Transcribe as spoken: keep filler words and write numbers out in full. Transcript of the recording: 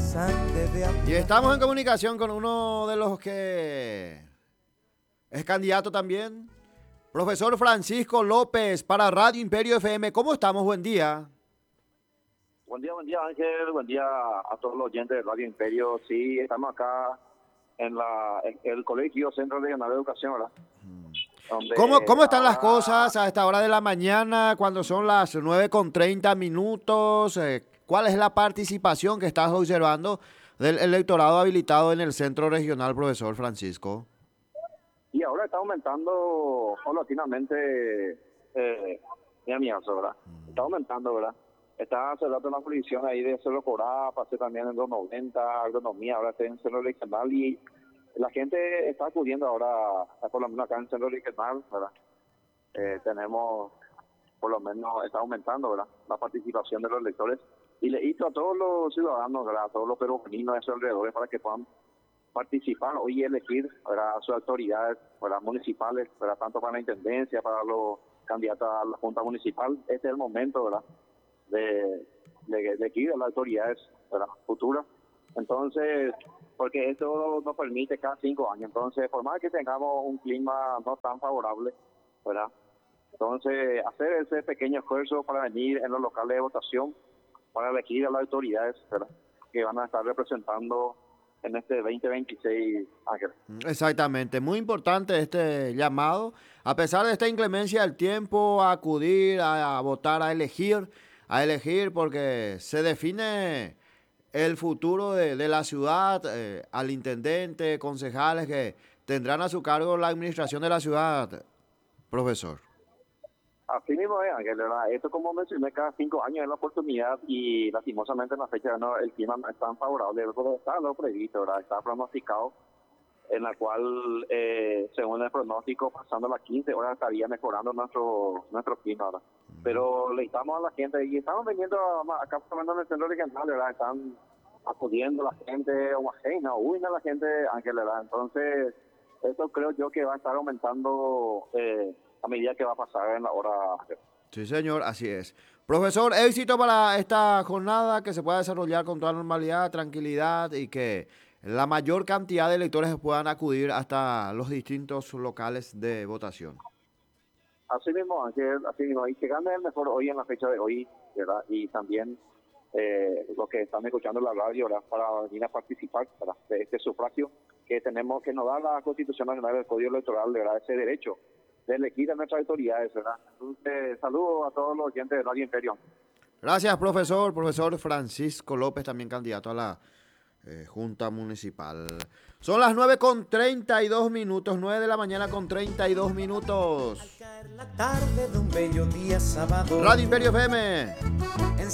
sangre de amor. Y estamos en comunicación con uno de los que es candidato también, profesor Francisco López, para Radio Imperio F M. ¿Cómo estamos? Buen día. Buen día, buen día Ángel, buen día a todos los oyentes de Radio Imperio. Sí, estamos acá en, la, en el Colegio Centro Regional de Educación, ¿verdad? Donde ¿Cómo, ¿Cómo están ahora, las cosas a esta hora de la mañana, cuando son las nueve con treinta minutos? Eh, ¿Cuál es la participación que estás observando del electorado habilitado en el Centro Regional, profesor Francisco? Y ahora está aumentando paulatinamente, eh, mi amigazo, ¿verdad? Está aumentando, ¿verdad? Está cerrando una prohibición ahí de Cerro Corá, pasé también en los noventa, agronomía, ahora está en Centro Regional y la gente está acudiendo ahora, por lo menos acá en Centro Regional, ¿verdad? Eh, tenemos, por lo menos, está aumentando, ¿verdad? La participación de los electores. Y le insto a todos los ciudadanos, ¿verdad? A todos los peruanos de sus alrededores para que puedan participar hoy y elegir, ¿verdad? A sus autoridades, ¿verdad? Municipales, ¿verdad? Tanto para la intendencia, para los candidatos a la Junta Municipal. Este es el momento, ¿verdad? De, de, de elegir a las autoridades, ¿verdad? Futuras. Entonces, porque esto nos permite cada cinco años. Entonces, por más que tengamos un clima no tan favorable, ¿verdad? Entonces, hacer ese pequeño esfuerzo para venir en los locales de votación, para elegir a las autoridades, ¿verdad? Que van a estar representando en este veinte veintiséis, Ángel. Exactamente, muy importante este llamado, a pesar de esta inclemencia del tiempo, a acudir, a, a votar, a elegir, a elegir porque se define el futuro de, de la ciudad, eh, al intendente, concejales que tendrán a su cargo la administración de la ciudad, profesor. Así mismo es, Ángel, ¿verdad? Esto, como mencioné, cada cinco años es la oportunidad y lastimosamente en la fecha no, el clima no es tan favorable, pero está lo previsto, ¿verdad? Está pronosticado, en la cual, eh, según el pronóstico, pasando las quince horas estaría mejorando nuestro nuestro clima, ¿verdad? Uh-huh. Pero le estamos a la gente, y estamos viniendo acá por lo menos en el centro regional, ¿verdad? Están acudiendo la gente homogénea, huyen a la gente, Ángel, ¿verdad? Entonces, esto creo yo que va a estar aumentando eh, a medida que va a pasar en la hora. Sí, señor, así es. Profesor, éxito para esta jornada, que se pueda desarrollar con toda normalidad, tranquilidad y que la mayor cantidad de electores puedan acudir hasta los distintos locales de votación. Así mismo, Ángel, así mismo, y que gane el mejor hoy en la fecha de hoy, ¿verdad? Y también eh, los que están escuchando la radio, ¿verdad? Para venir a participar, ¿verdad? De este sufragio que tenemos, que nos da la Constitución Nacional del Código Electoral, ¿verdad? Ese derecho de elegir a nuestras autoridades, ¿verdad? Entonces, saludo a todos los oyentes de Radio Imperio. Gracias, profesor. Profesor Francisco López, también candidato a la eh, Junta Municipal. Son las nueve con treinta y dos minutos, nueve de la mañana con treinta y dos minutos. Al caer la tarde de un bello día sábado, Radio Imperio F M.